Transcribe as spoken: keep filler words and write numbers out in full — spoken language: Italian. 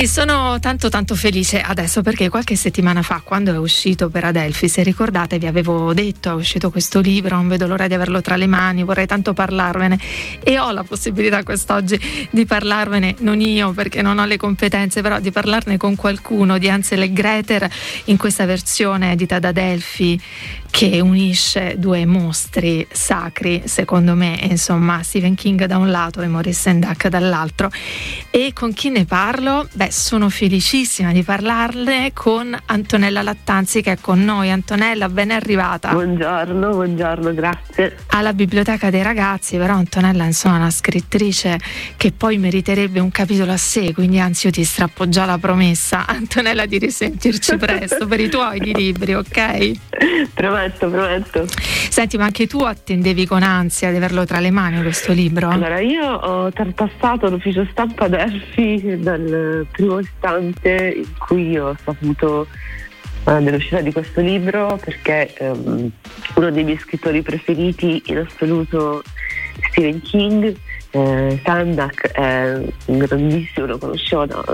E sono tanto tanto felice adesso perché qualche settimana fa, quando è uscito per Adelphi, se ricordate vi avevo detto, è uscito questo libro, non vedo l'ora di averlo tra le mani, vorrei tanto parlarvene, e ho la possibilità quest'oggi di parlarvene, non io perché non ho le competenze, però di parlarne con qualcuno, di Hansel e Gretel, in questa versione edita da Adelphi, che unisce due mostri sacri, secondo me, insomma, Stephen King da un lato e Maurice Sendak dall'altro. E con chi ne parlo? Beh, sono felicissima di parlarne con Antonella Lattanzi, che è con noi. Antonella, ben arrivata. Buongiorno, buongiorno, grazie. Alla Biblioteca dei Ragazzi, però Antonella, insomma, è una scrittrice che poi meriterebbe un capitolo a sé, quindi anzi io ti strappo già la promessa, Antonella, di risentirci presto per i tuoi di libri, ok? Prometto, prometto. Senti, ma anche tu attendevi con ansia di averlo tra le mani questo libro? Allora, io ho tartassato l'ufficio stampa Adelphi dal primo istante in cui ho saputo uh, dell'uscita di questo libro, perché um, uno dei miei scrittori preferiti in assoluto, Stephen King, eh, Sendak, è un grandissimo, lo conoscevo da